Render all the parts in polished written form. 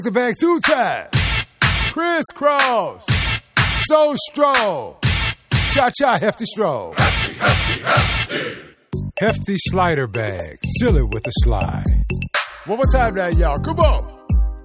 The bag 2 times. Crisscross. So stroll. Cha-cha hefty stroll. Hefty, hefty, hefty. Hefty slider bag. Seal it with a slide. One more time now, y'all. Come on.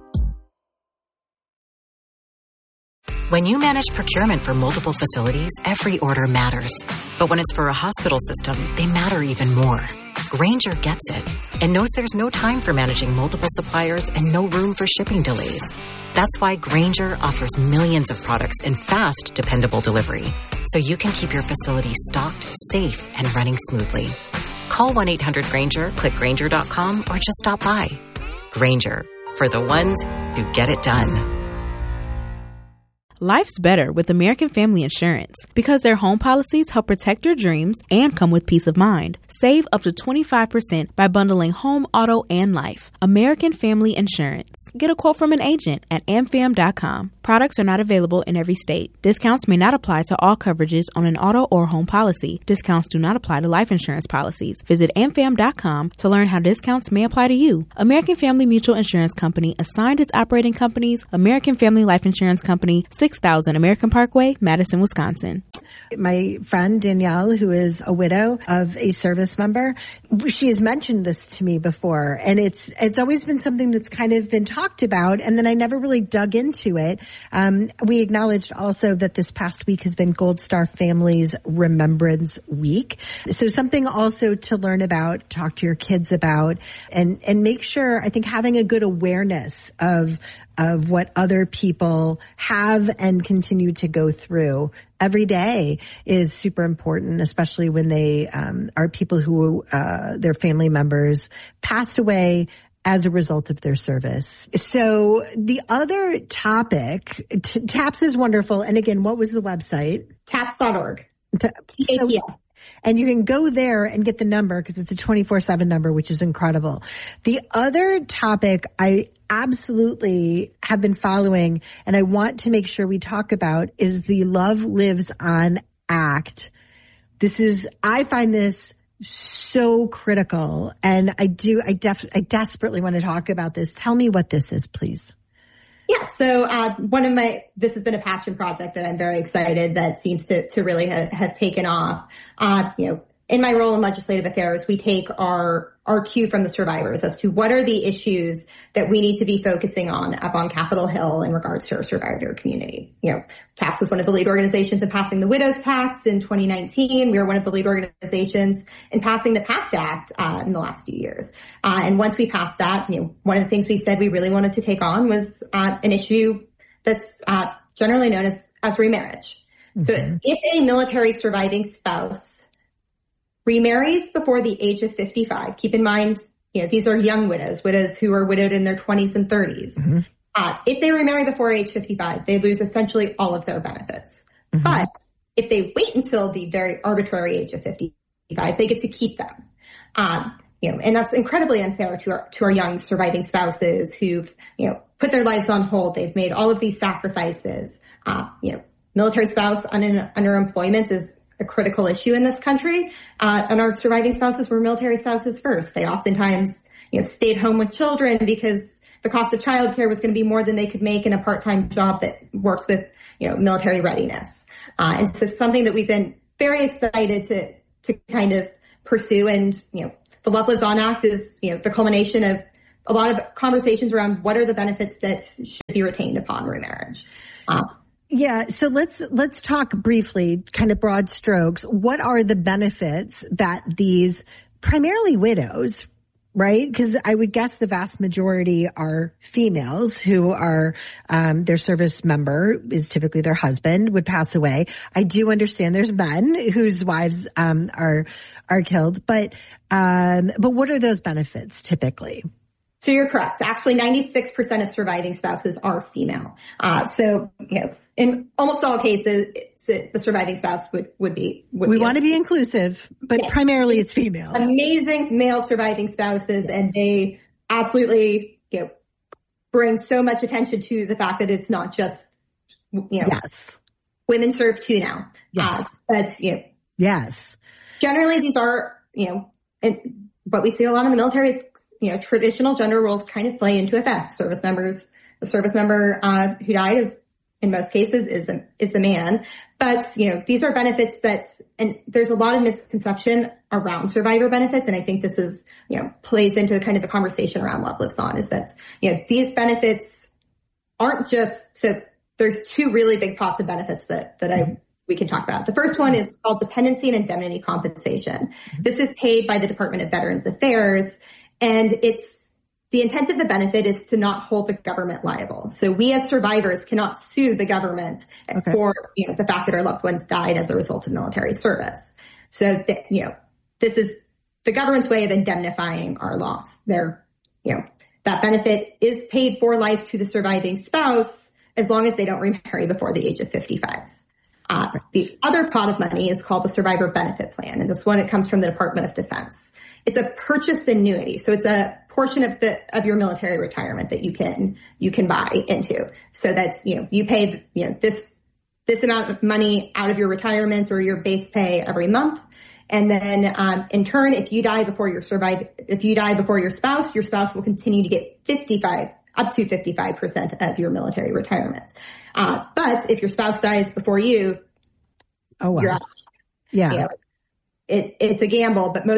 When you manage procurement for multiple facilities, every order matters. But when it's for a hospital system, they matter even more. Grainger gets it and knows there's no time for managing multiple suppliers and no room for shipping delays. That's why Grainger offers millions of products in fast, dependable delivery, so you can keep your facility stocked, safe, and running smoothly. Call 1-800-GRAINGER, click Grainger.com, or just stop by. Grainger, for the ones who get it done. Life's better with American Family Insurance because their home policies help protect your dreams and come with peace of mind. Save up to 25% by bundling home, auto, and life. American Family Insurance. Get a quote from an agent at amfam.com. Products are not available in every state. Discounts may not apply to all coverages on an auto or home policy. Discounts do not apply to life insurance policies. Visit amfam.com to learn how discounts may apply to you. American Family Mutual Insurance Company assigned its operating companies, American Family Life Insurance Company, 6000 American Parkway, Madison, Wisconsin. My friend Danielle, who is a widow of a service member, she has mentioned this to me before, and it's always been something that's kind of been talked about, and then I never really dug into it. We acknowledged also that this past week has been Gold Star Families Remembrance Week, so something also to learn about, talk to your kids about, and make sure, I think, having a good awareness of what other people have and continue to go through every day is super important, especially when they are people who their family members passed away as a result of their service. So the other topic, TAPS is wonderful. And again, what was the website? TAPS.org. And you can go there and get the number because it's a 24/7 number, which is incredible. The other topic I absolutely have been following and I want to make sure we talk about is the Love Lives On Act. I find this so critical, and I desperately want to talk about this. Tell me what this is, please. Yeah, so this has been a passion project that I'm very excited that seems to really have taken off. In my role in legislative affairs, we take our cue from the survivors as to what are the issues that we need to be focusing on up on Capitol Hill in regards to our survivor community. TAPS was one of the lead organizations in passing the Widows Tax in 2019. We were one of the lead organizations in passing the PACT Act in the last few years. And once we passed that, one of the things we said we really wanted to take on was an issue that's generally known as remarriage. Mm-hmm. So if a military surviving spouse remarries before the age of 55. Keep in mind, these are young widows who are widowed in their 20s and 30s. Mm-hmm. If they remarry before age 55, they lose essentially all of their benefits. Mm-hmm. But if they wait until the very arbitrary age of 55, they get to keep them. And that's incredibly unfair to our young surviving spouses who've, put their lives on hold. They've made all of these sacrifices. Military spouse underemployment is a critical issue in this country. And our surviving spouses were military spouses first. They oftentimes, stayed home with children because the cost of childcare was going to be more than they could make in a part-time job that works with, military readiness. And so something that we've been very excited to kind of pursue. And, the Love Lives On Act is, the culmination of a lot of conversations around what are the benefits that should be retained upon remarriage. Yeah, so let's talk briefly, kind of broad strokes. What are the benefits that these primarily widows, right? Because I would guess the vast majority are females who are their service member is typically their husband would pass away. I do understand there's men whose wives are killed, but what are those benefits typically? So you're correct. Actually, 96% of surviving spouses are female. So in almost all cases, the surviving spouse would be. We want to be inclusive, but yes. Primarily it's female. Amazing male surviving spouses, yes. And they absolutely bring so much attention to the fact that it's not just yes. Women serve too now. Yes. But yes. Generally, these are and what we see a lot in the military is traditional gender roles kind of play into effect. Service members The service member who died is, in most cases, is a man. But, these are benefits and there's a lot of misconception around survivor benefits. And I think this is, plays into kind of the conversation around Love Lives On, is that, these benefits aren't just, so there's two really big pots of benefits that we can talk about. The first one is called dependency and indemnity compensation. This is paid by the Department of Veterans Affairs, and the intent of the benefit is to not hold the government liable. So we as survivors cannot sue the government for the fact that our loved ones died as a result of military service. So this is the government's way of indemnifying our loss. That benefit is paid for life to the surviving spouse as long as they don't remarry before the age of 55. The other pot of money is called the Survivor Benefit Plan, and this one, it comes from the Department of Defense. It's a purchase annuity, so it's a portion of your military retirement that you can buy into. So that's you pay this amount of money out of your retirement or your base pay every month, and then in turn, if you die before your spouse will continue to get up to 55% of your military retirement. But if your spouse dies before you, you're out. Yeah. It's a gamble, but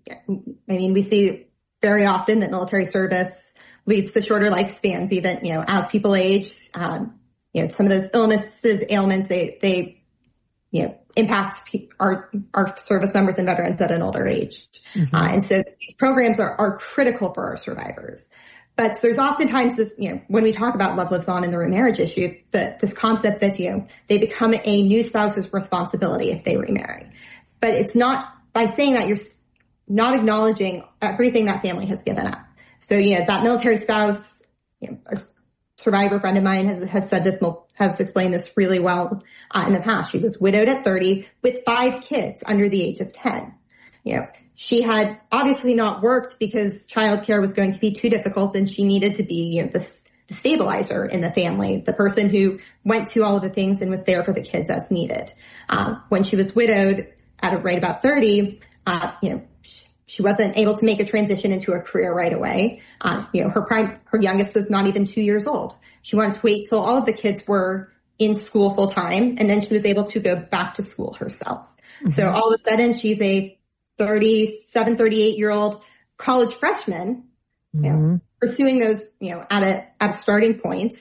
we see very often that military service leads to shorter lifespans, even, as people age. Some of those ailments, they impact our service members and veterans at an older age. Mm-hmm. And so these programs are critical for our survivors. But there's oftentimes this, when we talk about Love Lives On and the remarriage issue, this concept that, they become a new spouse's responsibility if they remarry. But it's not, by saying that, you're not acknowledging everything that family has given up. So, that military spouse, a survivor friend of mine has said this, has explained this really well in the past. She was widowed at 30 with 5 kids under the age of 10. She had obviously not worked because childcare was going to be too difficult, and she needed to be, the stabilizer in the family, the person who went to all of the things and was there for the kids as needed. When she was widowed at right about 30, she wasn't able to make a transition into a career right away. Her youngest was not even 2 years old. She wanted to wait till all of the kids were in school full time, and then she was able to go back to school herself. Mm-hmm. So all of a sudden, she's a 37, 38-year-old college freshman, pursuing those, at a starting point,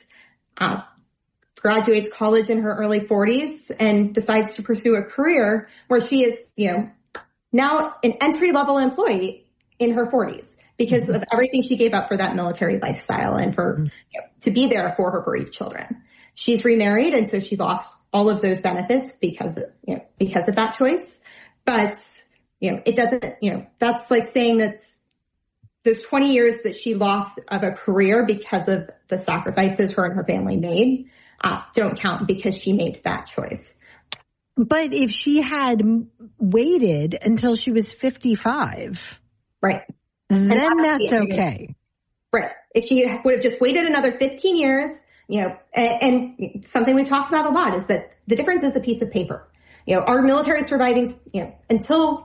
graduates college in her early 40s and decides to pursue a career where she is, now an entry-level employee in her 40s because of everything she gave up for that military lifestyle and for, to be there for her bereaved children. She's remarried, and so she lost all of those benefits because of that choice. But it doesn't, that's like saying that those 20 years that she lost of a career because of the sacrifices her and her family made don't count because she made that choice. But if she had waited until she was 55, right, then that's okay. Right. If she would have just waited another 15 years, and something we talked about a lot is that the difference is a piece of paper. Our military surviving, until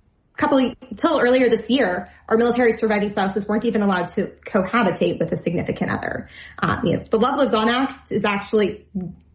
earlier this year, our military surviving spouses weren't even allowed to cohabitate with a significant other. The Love Lives On Act is actually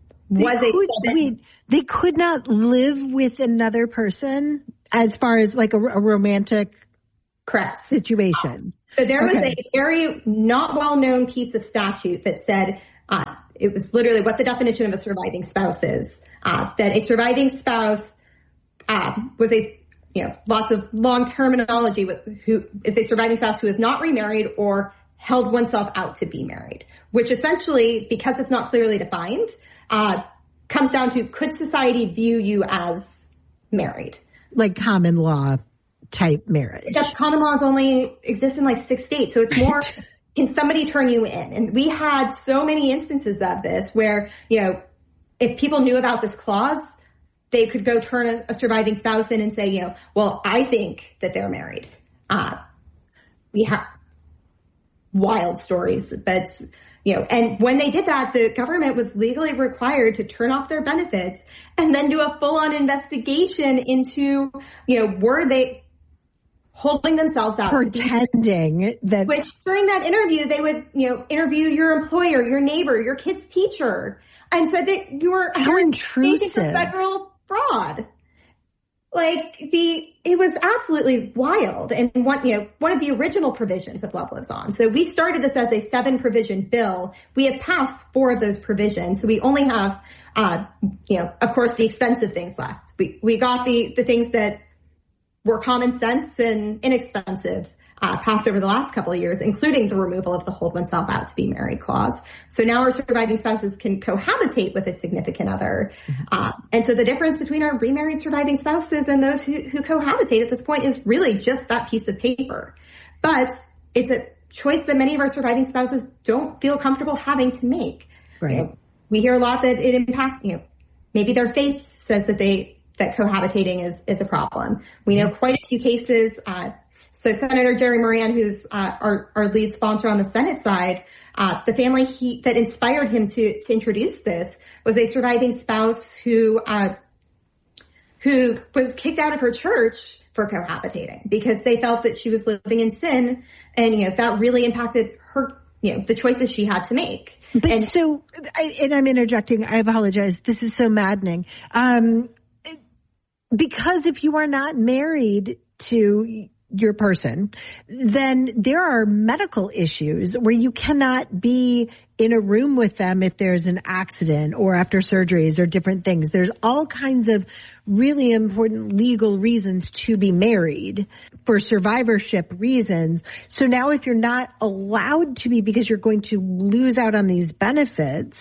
they could not live with another person as far as like a romantic correct situation. So there was a very not well known piece of statute that said it was literally what the definition of a surviving spouse is. That a surviving spouse was lots of long terminology who is a surviving spouse who is not remarried or held oneself out to be married, which essentially, because it's not clearly defined, comes down to, could society view you as married? Like common law type marriage. Because common laws only exist in like 6 states. So it's more, can somebody turn you in? And we had so many instances of this where, if people knew about this clause, they could go turn a surviving spouse in and say, well, I think that they're married. We have wild stories, but, and when they did that, the government was legally required to turn off their benefits and then do a full-on investigation into, were they holding themselves out. Pretending that. Which during that interview, they would, interview your employer, your neighbor, your kid's teacher, and said that you were intrusive federal fraud. It was absolutely wild. And one of the original provisions of Love Lives On. So we started this as a 7-provision bill. We have passed 4 of those provisions. So we only have, of course, the expensive things left. We got the things that were common sense and inexpensive, passed over the last couple of years, including the removal of the hold oneself out to be married clause. So now our surviving spouses can cohabitate with a significant other. And so the difference between our remarried surviving spouses and those who cohabitate at this point is really just that piece of paper. But it's a choice that many of our surviving spouses don't feel comfortable having to make. Right. We hear a lot that it impacts, maybe their faith says that cohabitating is a problem. We know quite a few cases. So Senator Jerry Moran, who's our lead sponsor on the Senate side, the family that inspired him to introduce this was a surviving spouse who was kicked out of her church for cohabitating because they felt that she was living in sin, and that really impacted her, the choices she had to make. But and I'm interjecting. I apologize. This is so maddening. Because if you are not married to your person, then there are medical issues where you cannot be in a room with them if there's an accident or after surgeries or different things. There's all kinds of really important legal reasons to be married for survivorship reasons. So now if you're not allowed to be because you're going to lose out on these benefits,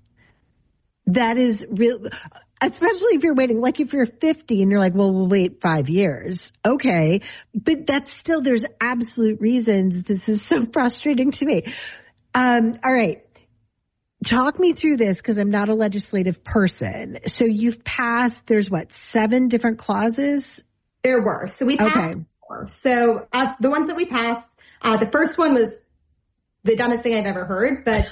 that is real. Especially if you're waiting, like if you're 50 and you're like, well, we'll wait 5 years. Okay. But that's still, there's absolute reasons. This is so frustrating to me. All right. Talk me through this because I'm not a legislative person. So you've passed, there's 7 different clauses? There were. So we passed 4. So the ones that we passed, the first one was the dumbest thing I've ever heard, but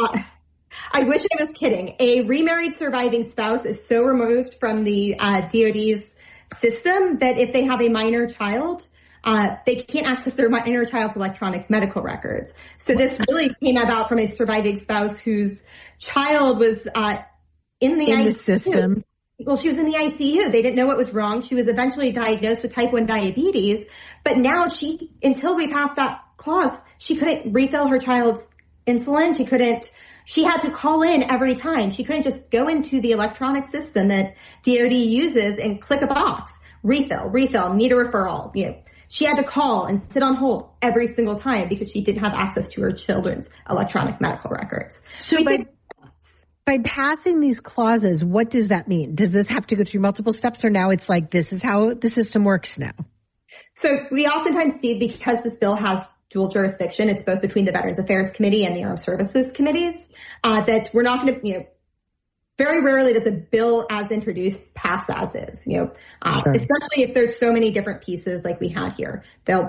I wish I was kidding. A remarried surviving spouse is so removed from the DOD's system that if they have a minor child, they can't access their minor child's electronic medical records. So this really came about from a surviving spouse whose child was in the ICU. System. Well, she was in the ICU. They didn't know what was wrong. She was eventually diagnosed with type 1 diabetes. But now until we passed that clause, she couldn't refill her child's insulin. She had to call in every time. She couldn't just go into the electronic system that DOD uses and click a box. Refill, need a referral. She had to call and sit on hold every single time because she didn't have access to her children's electronic medical records. So by passing these clauses, what does that mean? Does this have to go through multiple steps, or now it's like this is how the system works now? So we oftentimes see, because this bill has dual jurisdiction, it's both between the Veterans Affairs Committee and the Armed Services Committees, that we're not going to, very rarely does a bill as introduced pass as is, sure. Especially if there's so many different pieces like we had here.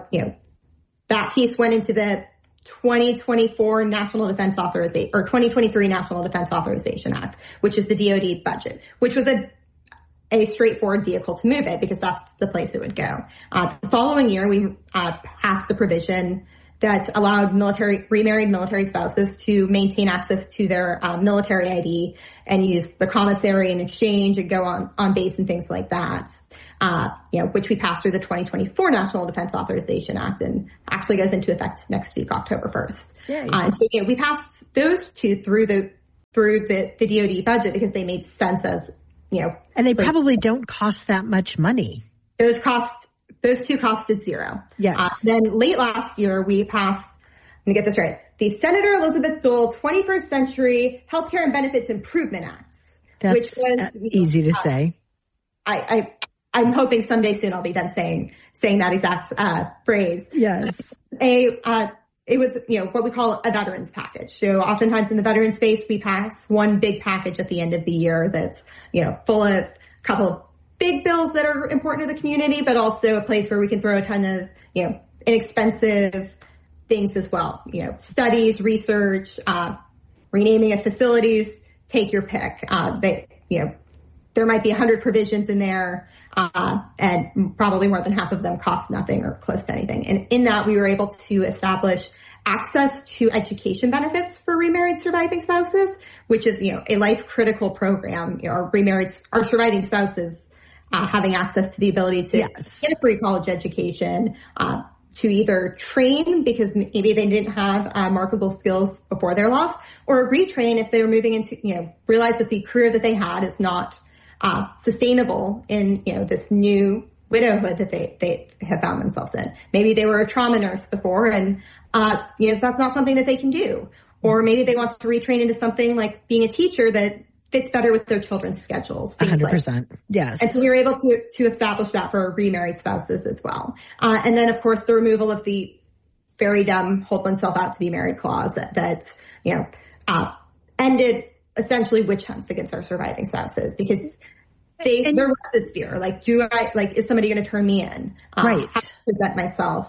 That piece went into the 2024 National Defense Authorization, or 2023 National Defense Authorization Act, which is the DOD budget, which was a straightforward vehicle to move it because that's the place it would go. The following year, we passed the provision that allowed remarried military spouses to maintain access to their military ID and use the commissary and exchange and go on base and things like that. Which we passed through the 2024 National Defense Authorization Act and actually goes into effect next week, October 1st. So we passed those 2 through the DOD budget because they made sense as, and they probably don't cost that much money. Those 2 costed $0. Yes. Then late last year, we passed, let me get this right, the Senator Elizabeth Dole 21st Century Healthcare and Benefits Improvement Act. That's which was easy to say. I'm hoping someday soon I'll be done saying that exact phrase. Yes. It was, what we call a veterans package. So oftentimes in the veterans space, we pass one big package at the end of the year that's, full of a couple of big bills that are important to the community, but also a place where we can throw a ton of, inexpensive things as well. Studies, research, renaming of facilities, take your pick. There's there might be 100 provisions in there, and probably more than half of them cost nothing or close to anything. And in that, we were able to establish access to education benefits for remarried surviving spouses, which is, a life critical program. Our surviving spouses having access to the ability to get a free college education, to either train because maybe they didn't have marketable skills before their loss, or retrain if they were moving into, realize that the career that they had is not sustainable in, this new widowhood that they have found themselves in. Maybe they were a trauma nurse before and, that's not something that they can do. Or maybe they want to retrain into something like being a teacher that fits better with their children's schedules. 100%. Yes. And so we were able to establish that for remarried spouses as well. And then, of course, the removal of the very dumb hold oneself out to be married clause that ended essentially witch hunts against our surviving spouses because there was this fear. Like, is somebody going to turn me in? Right. How to present myself?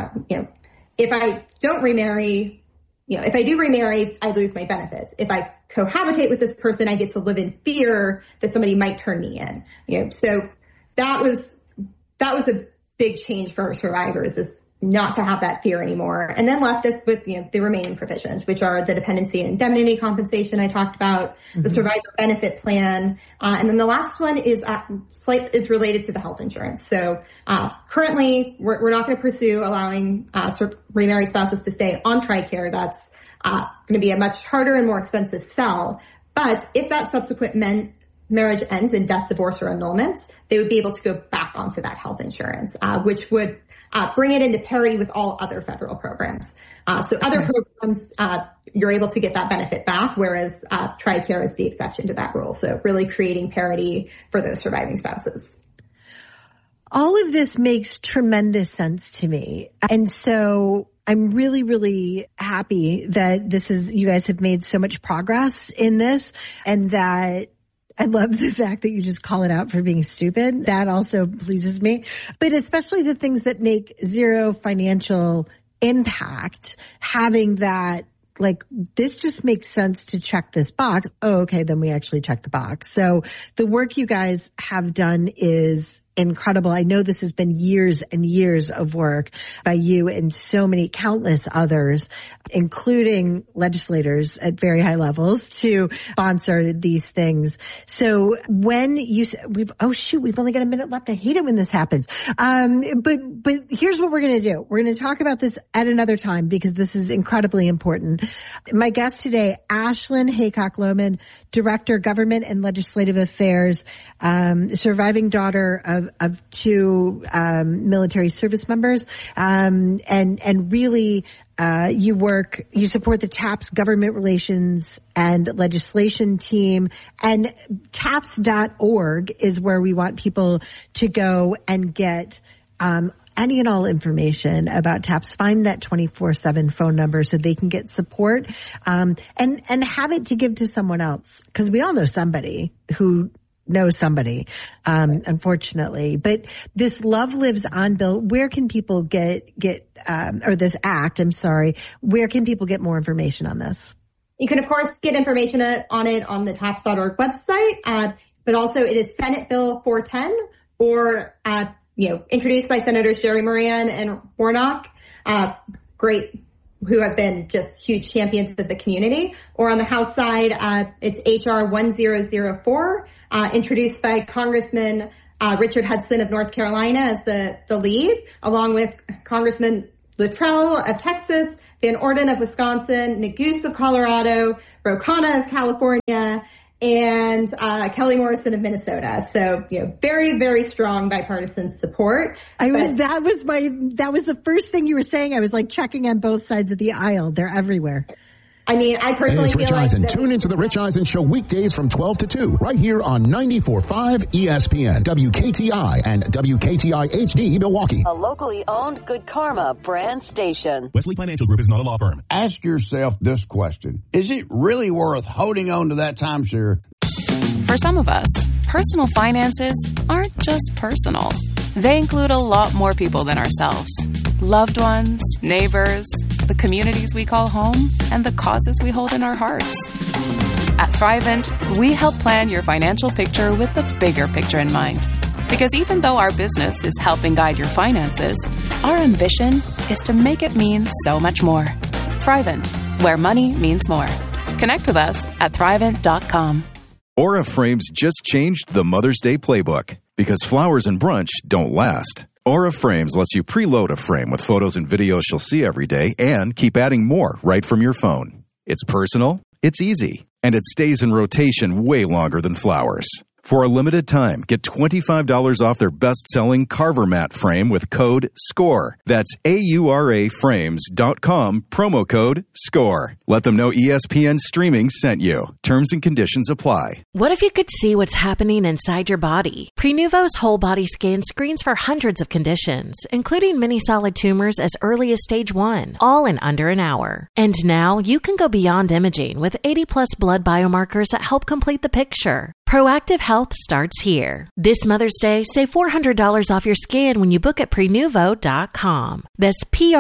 If I don't remarry, if I do remarry, I lose my benefits. If I cohabitate with this person, I get to live in fear that somebody might turn me in. So that was a big change for our survivors, is not to have that fear anymore. And then left us with, the remaining provisions, which are the dependency and indemnity compensation I talked about, the survivor benefit plan. And then the last one is related to the health insurance. So, currently we're not going to pursue allowing, remarried spouses to stay on TRICARE. That's, going to be a much harder and more expensive sell. But if that subsequent marriage ends in death, divorce, or annulment, they would be able to go back onto that health insurance, which would bring it into parity with all other federal programs. So other programs, you're able to get that benefit back, whereas TRICARE is the exception to that rule. So really creating parity for those surviving spouses. All of this makes tremendous sense to me. And so I'm really, really happy that you guys have made so much progress in this, and that I love the fact that you just call it out for being stupid. That also pleases me. But especially the things that make zero financial impact, having that, like, this just makes sense to check this box. Oh, okay, then we actually check the box. So the work you guys have done is incredible. I know this has been years and years of work by you and so many countless others, including legislators at very high levels, to sponsor these things. So when we've only got a minute left. I hate it when this happens. But here's what we're going to do. We're going to talk about this at another time because this is incredibly important. My guest today, Ashlyn Haycock-Lohman, Director, Government and Legislative Affairs, surviving daughter of two military service members, and really you support the TAPS government relations and legislation team, and TAPS.org is where we want people to go and get any and all information about TAPS. Find that 24/7 phone number so they can get support, and have it to give to someone else, because we all know somebody who knows somebody, unfortunately. But this Love Lives On bill, where can people get or this act, I'm sorry, where can people get more information on this? You can, of course, get information on it on the TAPS.org website, but also it is Senate Bill 410, or, introduced by Senators Jerry Moran and Warnock, who have been just huge champions of the community. Or on the House side, it's H.R. 1004, introduced by Congressman Richard Hudson of North Carolina as the lead, along with Congressman Luttrell of Texas, Van Orden of Wisconsin, Neguse of Colorado, Ro Khanna of California, and Kelly Morrison of Minnesota. So, very, very strong bipartisan support. That was the first thing you were saying. I was like checking on both sides of the aisle. They're everywhere. I mean, I personally feel like... Tune into the Rich Eisen Show weekdays from 12 to 2, right here on 94.5 ESPN, WKTI, and WKTI HD Milwaukee. A locally owned Good Karma brand station. Wesley Financial Group is not a law firm. Ask yourself this question. Is it really worth holding on to that timeshare? For some of us, personal finances aren't just personal. They include a lot more people than ourselves. Loved ones, neighbors, the communities we call home, and the causes we hold in our hearts. At Thrivent, we help plan your financial picture with the bigger picture in mind. Because even though our business is helping guide your finances, our ambition is to make it mean so much more. Thrivent, where money means more. Connect with us at Thrivent.com. Aura Frames just changed the Mother's Day playbook because flowers and brunch don't last. Aura Frames lets you preload a frame with photos and videos she'll see every day and keep adding more right from your phone. It's personal, it's easy, and it stays in rotation way longer than flowers. For a limited time, get $25 off their best-selling Carver Mat frame with code SCORE. That's AURAFrames.com, promo code SCORE. Let them know ESPN Streaming sent you. Terms and conditions apply. What if you could see what's happening inside your body? Prenuvo's whole body scan screens for hundreds of conditions, including many solid tumors as early as stage 1, all in under an hour. And now you can go beyond imaging with 80-plus blood biomarkers that help complete the picture. Proactive health starts here. This Mother's Day, save $400 off your scan when you book at Prenuvo.com. That's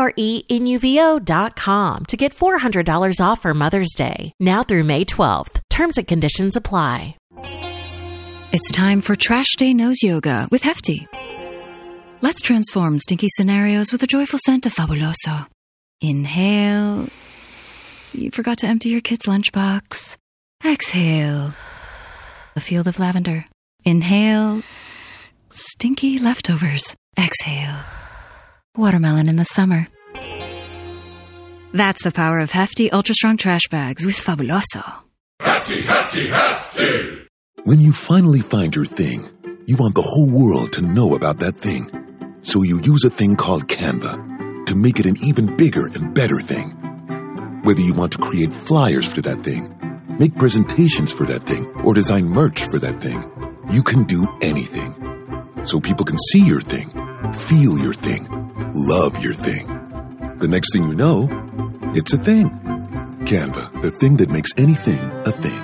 Prenuvo.com to get $400 off for Mother's Day. Now through May 12th. Terms and conditions apply. It's time for Trash Day Nose Yoga with Hefty. Let's transform stinky scenarios with a joyful scent of Fabuloso. Inhale. You forgot to empty your kid's lunchbox. Exhale. A field of lavender. Inhale. Stinky leftovers. Exhale. Watermelon in the summer. That's the power of Hefty Ultra Strong Trash Bags with Fabuloso. Hefty, hefty, hefty! When you finally find your thing, you want the whole world to know about that thing. So you use a thing called Canva to make it an even bigger and better thing. Whether you want to create flyers for that thing, make presentations for that thing, or design merch for that thing, you can do anything. So people can see your thing, feel your thing, love your thing. The next thing you know, it's a thing. Canva, the thing that makes anything a thing.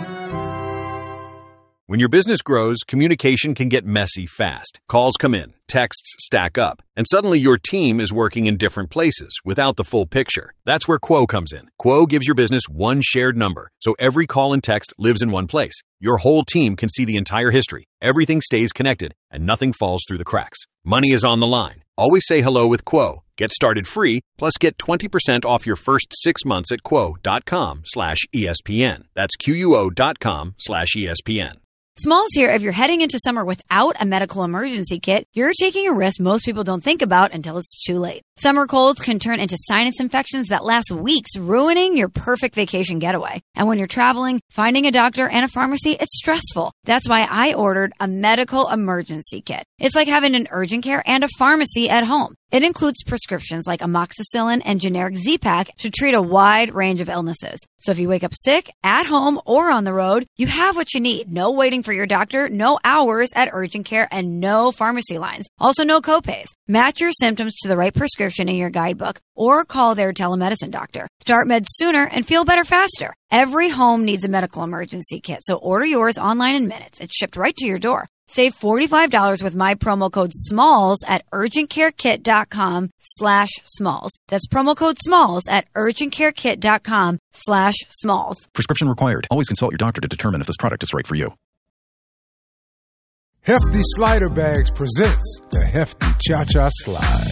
When your business grows, communication can get messy fast. Calls come in, texts stack up, and suddenly your team is working in different places without the full picture. That's where Quo comes in. Quo gives your business one shared number, so every call and text lives in one place. Your whole team can see the entire history. Everything stays connected, and nothing falls through the cracks. Money is on the line. Always say hello with Quo. Get started free, plus get 20% off your first 6 months at quo.com/ESPN. That's QUO.com/ESPN. Smalls here. If you're heading into summer without a medical emergency kit, you're taking a risk most people don't think about until it's too late. Summer colds can turn into sinus infections that last weeks, ruining your perfect vacation getaway. And when you're traveling, finding a doctor and a pharmacy, it's stressful. That's why I ordered a medical emergency kit. It's like having an urgent care and a pharmacy at home. It includes prescriptions like amoxicillin and generic Z-Pak to treat a wide range of illnesses. So if you wake up sick, at home, or on the road, you have what you need. No waiting for your doctor, no hours at urgent care, and no pharmacy lines. Also, no copays. Match your symptoms to the right prescription in your guidebook or call their telemedicine doctor. Start meds sooner and feel better faster. Every home needs a medical emergency kit, so order yours online in minutes. It's shipped right to your door. Save $45 with my promo code SMALLS at urgentcarekit.com/smalls. That's promo code SMALLS at urgentcarekit.com/smalls. Prescription required. Always consult your doctor to determine if this product is right for you. Hefty Slider Bags presents the Hefty Cha-Cha Slide.